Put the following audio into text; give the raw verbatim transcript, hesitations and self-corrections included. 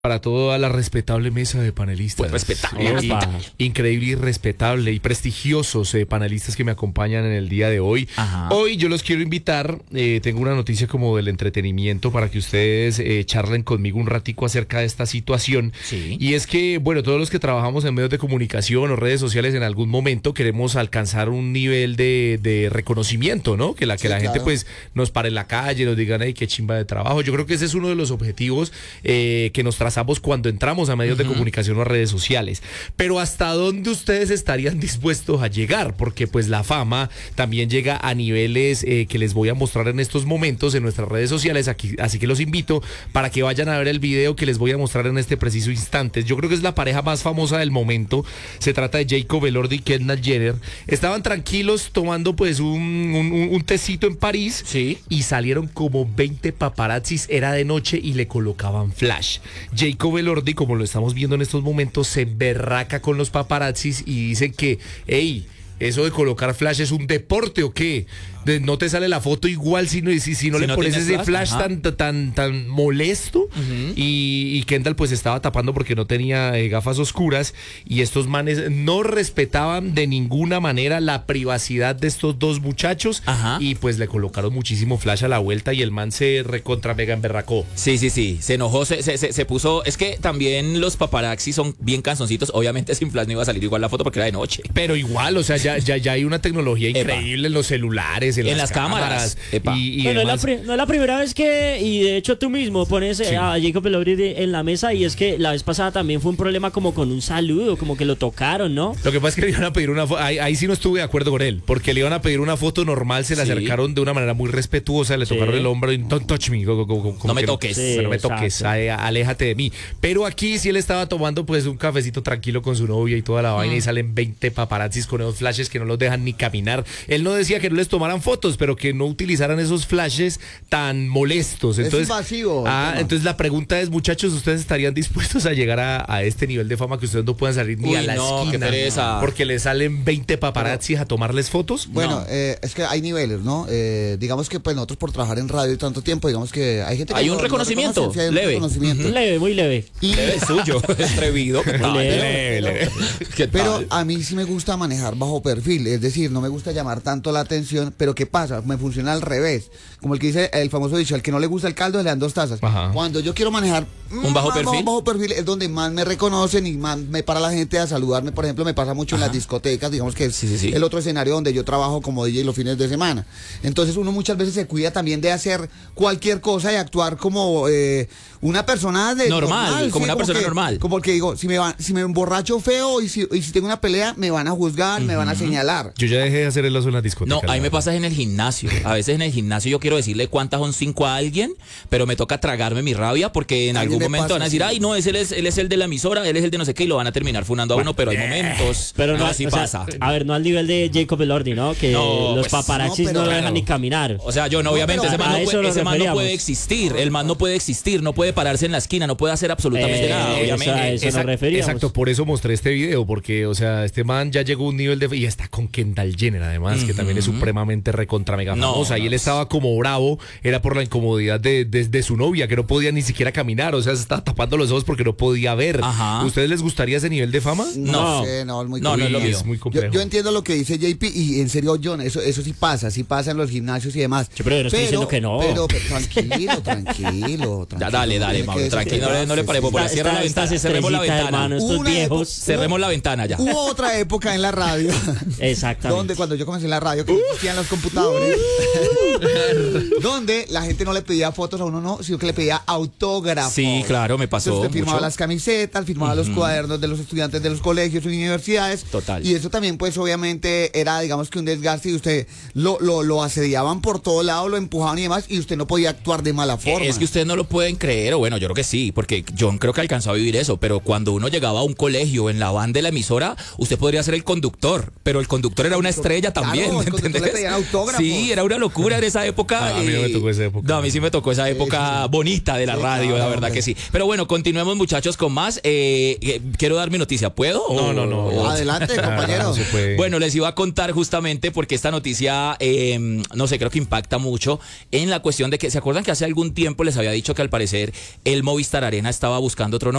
Para toda la respetable mesa de panelistas. Pues respetable. Y, y, increíble y respetable y prestigiosos eh, panelistas que me acompañan en el día de hoy. Ajá. Hoy yo los quiero invitar, eh, tengo una noticia como del entretenimiento para que ustedes eh, charlen conmigo un ratico acerca de esta situación. Sí. Y es que, bueno, todos los que trabajamos en medios de comunicación o redes sociales en algún momento queremos alcanzar un nivel de, de reconocimiento, ¿no? Que la, que Sí, la claro. gente pues nos pare en la calle, nos digan, ay, qué chimba de trabajo. Yo creo que ese es uno de los objetivos eh, que nos trazamos cuando entramos a medios uh-huh. de comunicación o a redes sociales. Pero ¿hasta dónde ustedes estarían dispuestos a llegar? Porque pues la fama también llega a niveles eh, que les voy a mostrar en estos momentos en nuestras redes sociales, aquí, así que los invito para que vayan a ver el video que les voy a mostrar en este preciso instante. Yo creo que es la pareja más famosa del momento. Se trata de Jacob Elordi y Kendall Jenner. Estaban tranquilos tomando pues un, un, un tecito en París, sí. y salieron como veinte paparazzis, era de noche y le colocaban flash. Jacob Elordi, como lo estamos viendo en estos momentos, se emberraca con los paparazzis y dicen que, hey, ¿eso de colocar flash es un deporte o qué? De, no te sale la foto igual si no, si, si no si le no pones ese flash, flash tan, tan, tan molesto. Uh-huh. y, y Kendall pues estaba tapando porque no tenía eh, gafas oscuras, y estos manes no respetaban de ninguna manera la privacidad de estos dos muchachos. Ajá. Y pues le colocaron muchísimo flash a la vuelta y el man se recontra mega emberracó. Sí, sí, sí, se enojó, se, se, se, se puso, es que también los paparazzi son bien cansoncitos, obviamente sin flash no iba a salir igual la foto porque era de noche. Pero igual, o sea, ya, ya, ya hay una tecnología increíble Epa. en los celulares, en, en las, las cámaras. cámaras y, y no, no, es la, no es la primera vez que, y de hecho tú mismo pones sí. a Jacob Elordi en la mesa, y es que la vez pasada también fue un problema como con un saludo, como que lo tocaron, ¿no? Lo que pasa es que le iban a pedir una foto, ahí, ahí sí no estuve de acuerdo con él, porque le iban a pedir una foto normal, se le sí. acercaron de una manera muy respetuosa, le sí. tocaron el hombro y don't touch me, como, como, como no me toques, no, sí, no me toques, aléjate de mí. Pero aquí sí él estaba tomando pues un cafecito tranquilo con su novia y toda la mm. vaina, y salen veinte paparazzis con esos flashes que no los dejan ni caminar. Él no decía que no les tomaran fotos, pero que no utilizaran esos flashes tan molestos. Entonces, es invasivo. Ah, entonces la pregunta es, muchachos, ¿ustedes estarían dispuestos a llegar a, a este nivel de fama que ustedes no puedan salir ni Uy, a la no, esquina? qué pereza. Porque le salen veinte paparazzis a tomarles fotos. Bueno, no. eh, es que hay niveles, ¿no? Eh, digamos que pues nosotros por trabajar en radio tanto tiempo, digamos que hay gente que hay no, un reconocimiento, no sí, hay un leve. reconocimiento. Uh-huh. Leve, muy leve. Y... leve suyo, atrevido. leve, leve. Pero a mí sí me gusta manejar bajo perfil, es decir, no me gusta llamar tanto la atención, pero ¿qué pasa? Me funciona al revés, como el que dice el famoso dicho, al que no le gusta el caldo le dan dos tazas. Ajá. Cuando yo quiero manejar un bajo perfil, bajo, bajo perfil es donde más me reconocen y más me para la gente a saludarme. Por ejemplo, me pasa mucho Ajá. en las discotecas, digamos que es sí, sí, sí. el otro escenario donde yo trabajo como D J los fines de semana. Entonces uno muchas veces se cuida también de hacer cualquier cosa y actuar como eh, una persona de normal, normal como sí, una como persona que, normal. Como que digo, si me van, si me emborracho feo y si, y si tengo una pelea, me van a juzgar, uh-huh. me van a señalar. Yo ya dejé de hacer el oso en las discotecas. No, ahí me pasa en el gimnasio. A veces en el gimnasio yo quiero decirle cuántas son cinco a alguien, pero me toca tragarme mi rabia porque en algún momento pasa, van a decir, sí. ay, no, él es, él es el de la emisora, él es el de no sé qué, y lo van a terminar funando a uno, pero hay momentos. Pero no, así o pasa. Sea, a ver, no al nivel de Jacob Elordi, ¿no? Que no, los pues, paparazzis no, no lo dejan claro. ni caminar. O sea, yo no, obviamente, no, ese, man no, puede, ese man no puede existir, el man no puede existir, no puede pararse en la esquina, no puede hacer absolutamente eh, nada, obviamente. Eso, eso Exacto, nos referíamos. Exacto, por eso mostré este video, porque, o sea, este man ya llegó a un nivel de... Y está con Kendall Jenner, además, uh-huh. que también es supremamente recontra mega famosa, no, y él estaba como bravo, era por la incomodidad de, de, de su novia, que no podía ni siquiera caminar, o sea, se estaba tapando los ojos porque no podía ver. Ajá. ¿Ustedes les gustaría ese nivel de fama? No, no sé, no, es muy no, no, no, es muy complejo. Yo, yo entiendo lo que dice J P y en serio, John, eso, eso sí pasa, sí pasa en los gimnasios y demás. Yo, pero yo no estoy diciendo que no. Pero, pero tranquilo, tranquilo, tranquilo. Ya, dale, dale, Mauro, tranquilo, no, no le paremos por cierra la ventana, cerremos la ventana. Hermano, estos viejos. Cerremos la ventana ya. Hubo otra época en la radio. Exactamente. Donde cuando yo comencé en la radio, que no existían los computadores, donde la gente no le pedía fotos a uno, no, sino que le pedía autógrafos. Sí, claro, me pasó. Entonces usted firmaba mucho. las camisetas, firmaba uh-huh. los cuadernos de los estudiantes de los colegios y universidades. Total. Y eso también, pues, obviamente, era, digamos que un desgaste y usted lo, lo, lo asediaban por todo lado, lo empujaban y demás, y usted no podía actuar de mala forma. Es que ustedes no lo pueden creer, o bueno, yo creo que sí, porque John creo que alcanzó a vivir eso, pero cuando uno llegaba a un colegio en la van de la emisora, usted podría ser el conductor, pero el conductor era una estrella claro, también, el ¿entendés? Le pedían autógrafos. Sí, era una locura en esa época. Ah, a mí no me tocó esa época. No, a mí sí me tocó esa época sí. bonita de la sí, radio, claro, la verdad hombre. que sí. Pero bueno, continuemos muchachos con más. Eh, eh, quiero dar mi noticia, ¿puedo? No, no, no. O- Adelante, compañero. No se puede. Bueno, les iba a contar justamente porque esta noticia, eh, no sé, creo que impacta mucho en la cuestión de que, ¿se acuerdan que hace algún tiempo les había dicho que al parecer el Movistar Arena estaba buscando otro nombre?